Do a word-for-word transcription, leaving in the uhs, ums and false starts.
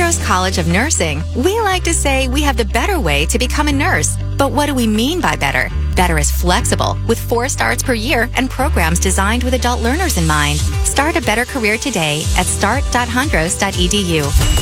Hondros College of Nursing, we like to say we have the better way to become a nurse. But what do we mean by better? Better is flexible, with four starts per year and programs designed with adult learners in mind. Start a better career today at start dot hondros dot e d u.